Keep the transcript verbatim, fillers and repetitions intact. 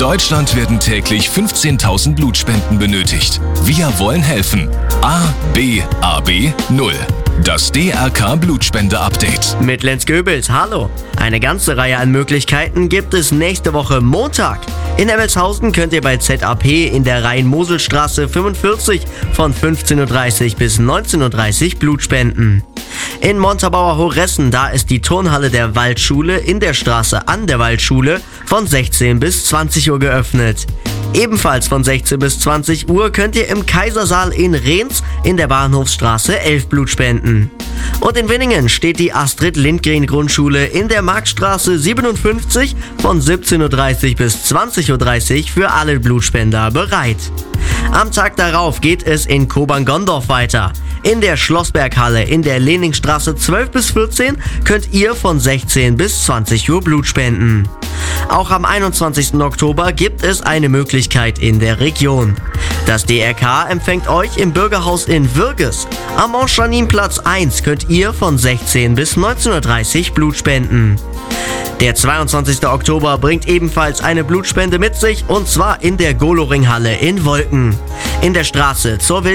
Deutschland werden täglich fünfzehntausend Blutspenden benötigt. Wir wollen helfen. A B A B null. Das D R K Blutspende-Update. Mit Lenz Goebels, hallo. Eine ganze Reihe an Möglichkeiten gibt es nächste Woche Montag. In Emmelshausen könnt ihr bei Z A P in der Rhein-Mosel-Straße fünfundvierzig von fünfzehn Uhr dreißig bis neunzehn Uhr dreißig Blut spenden. In Montabaur-Horessen, da ist die Turnhalle der Waldschule in der Straße an der Waldschule von sechzehn bis zwanzig Uhr geöffnet. Ebenfalls von sechzehn bis zwanzig Uhr könnt ihr im Kaisersaal in Rehns in der Bahnhofsstraße elf Blut spenden. Und in Winningen steht die Astrid-Lindgren-Grundschule in der Marktstraße siebenundfünfzig von siebzehn Uhr dreißig bis zwanzig Uhr dreißig für alle Blutspender bereit. Am Tag darauf geht es in Kobern-Gondorf weiter. In der Schlossberghalle in der Leningstraße zwölf bis vierzehn könnt ihr von sechzehn bis zwanzig Uhr Blut spenden. Auch am einundzwanzigsten Oktober gibt es eine Möglichkeit in der Region. Das D R K empfängt euch im Bürgerhaus in Würges. Am Montchanin-Platz eins könnt ihr von sechzehn bis neunzehn Uhr dreißig Blut spenden. Der zweiundzwanzigste Oktober bringt ebenfalls eine Blutspende mit sich, und zwar in der Goloringhalle in Wolken. In der Straße zur Wild